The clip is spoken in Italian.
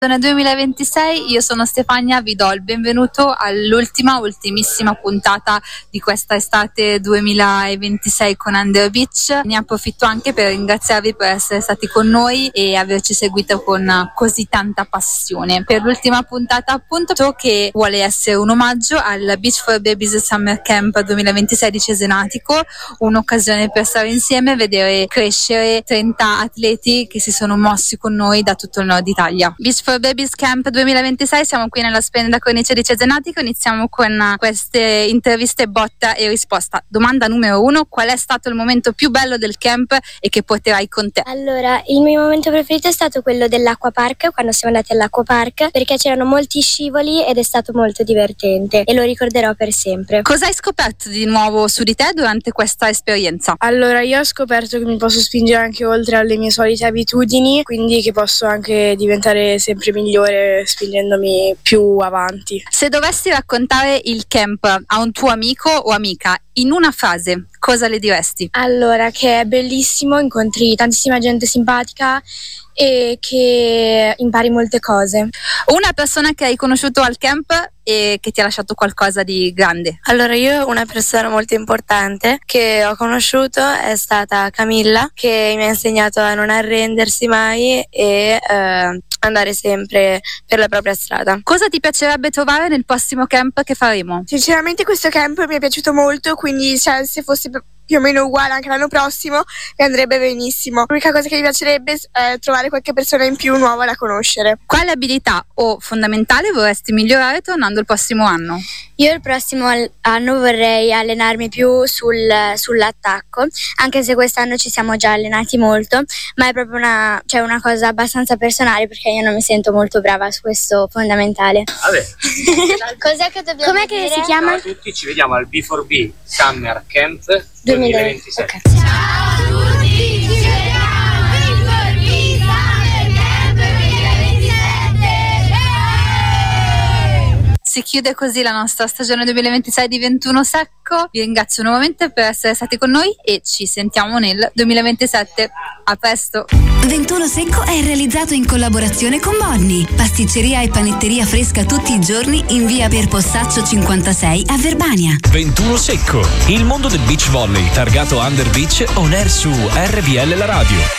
2026, io sono Stefania, vi do il benvenuto ultimissima puntata di questa estate 2026 con Under Beach. Ne approfitto anche per ringraziarvi per essere stati con noi e averci seguito con così tanta passione. Per l'ultima puntata appunto so che vuole essere un omaggio al Beach for Babies Summer Camp 2026 di Cesenatico, un'occasione per stare insieme e vedere crescere 30 atleti che si sono mossi con noi da tutto il nord Italia. Beach for Babies Camp 2026, siamo qui nella splendida cornice di Cesenatico. Iniziamo con queste interviste botta e risposta. Domanda numero 1: qual è stato il momento più bello del camp e che porterai con te? Allora, il mio momento preferito è stato quello dell'acquapark, quando siamo andati all'acquapark, perché c'erano molti scivoli ed è stato molto divertente e lo ricorderò per sempre. Cosa hai scoperto di nuovo su di te durante questa esperienza? Allora, io ho scoperto che mi posso spingere anche oltre alle mie solite abitudini, quindi che posso anche diventare sempre migliore spingendomi più avanti. Se dovessi raccontare il camp a un tuo amico o amica in una frase, cosa le diresti? Allora, che è bellissimo, incontri tantissima gente simpatica e che impari molte cose. Una persona che hai conosciuto al camp e che ti ha lasciato qualcosa di grande. Allora, io una persona molto importante che ho conosciuto è stata Camilla, che mi ha insegnato a non arrendersi mai e andare sempre per la propria strada. Cosa ti piacerebbe trovare nel prossimo camp che faremo? Sinceramente questo camp mi è piaciuto molto, quindi se fosse più o meno uguale anche l'anno prossimo mi andrebbe benissimo. L'unica cosa che mi piacerebbe è trovare qualche persona in più nuova da conoscere. Quale abilità o fondamentale vorresti migliorare tornando il prossimo anno? Io il prossimo anno vorrei allenarmi più sull'attacco, anche se quest'anno ci siamo già allenati molto, ma è proprio una cosa abbastanza personale, perché io non mi sento molto brava su questo fondamentale. Vabbè. Cos'è che dobbiamo Com'è dire? che si chiama? Ciao a tutti, ci vediamo al B4B Summer Camp 2027. Okay. Ciao a tutti, ci vediamo al B4B Summer Camp 2027. Si chiude così la nostra stagione 2026 di 21 Secco. Vi ringrazio nuovamente per essere stati con noi e ci sentiamo nel 2027. A presto! 21 Secco è realizzato in collaborazione con Bonni, pasticceria e panetteria fresca tutti i giorni in via Per Postaccio 56 a Verbania. 21 Secco, il mondo del beach volley targato Under Beach on air su RVL La Radio.